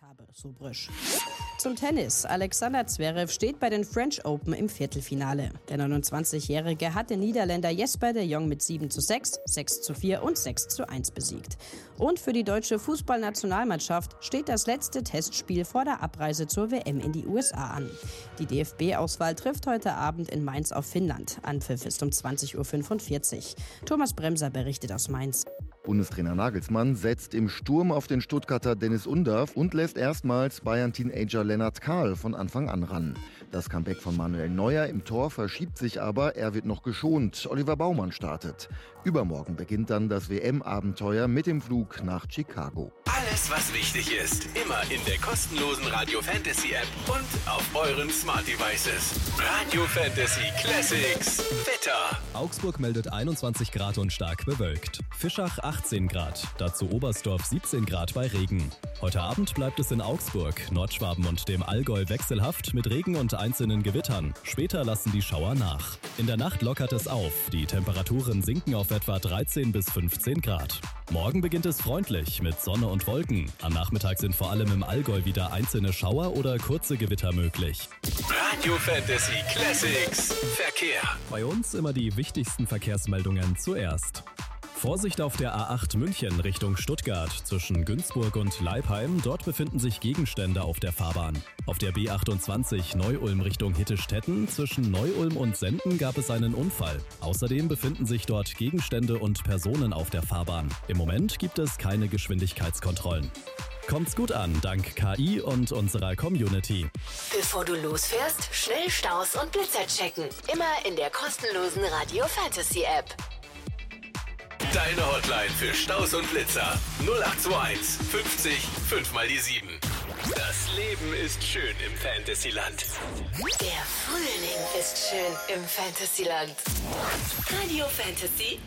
habe, so Brüsch. Zum Tennis. Alexander Zverev steht bei den French Open im Viertelfinale. Der 29-Jährige hat den Niederländer Jesper de Jong mit 7:6, 6:4 und 6:1 besiegt. Und für die deutsche Fußballnationalmannschaft steht das letzte Testspiel vor der Abreise zur WM in die USA an. Die DFB-Auswahl trifft heute Abend in Mainz auf Finnland. Anpfiff ist um 20:45 Uhr. Thomas Bremser berichtet aus Mainz. Bundestrainer Nagelsmann setzt im Sturm auf den Stuttgarter Dennis Undav und lässt erstmals Bayern-Teenager Lennart Kahl von Anfang an ran. Das Comeback von Manuel Neuer im Tor verschiebt sich aber, er wird noch geschont. Oliver Baumann startet. Übermorgen beginnt dann das WM-Abenteuer mit dem Flug nach Chicago. Alles, was wichtig ist, immer in der kostenlosen Radio Fantasy App und auf euren Smart Devices. Radio Fantasy Classics Wetter. Augsburg meldet 21 Grad und stark bewölkt. Fischach 18 Grad, dazu Oberstdorf 17 Grad bei Regen. Heute Abend bleibt es in Augsburg, Nordschwaben und dem Allgäu wechselhaft mit Regen und einzelnen Gewittern. Später lassen die Schauer nach. In der Nacht lockert es auf. Die Temperaturen sinken auf etwa 13 bis 15 Grad. Morgen beginnt es freundlich mit Sonne und Wolken. Am Nachmittag sind vor allem im Allgäu wieder einzelne Schauer oder kurze Gewitter möglich. Radio Fantasy Classics Verkehr. Bei uns immer die wichtigsten Verkehrsmeldungen zuerst. Vorsicht auf der A8 München Richtung Stuttgart zwischen Günzburg und Leipheim. Dort befinden sich Gegenstände auf der Fahrbahn. Auf der B28 Neu-Ulm Richtung Hittestetten zwischen Neu-Ulm und Senden gab es einen Unfall. Außerdem befinden sich dort Gegenstände und Personen auf der Fahrbahn. Im Moment gibt es keine Geschwindigkeitskontrollen. Kommt's gut an, dank KI und unserer Community. Bevor du losfährst, schnell Staus und Blitzer checken. Immer in der kostenlosen Radio Fantasy App. Deine Hotline für Staus und Blitzer 0821 50 5 mal die 7. Das Leben ist schön im Fantasyland. Der Frühling ist schön im Fantasyland. Radio Fantasy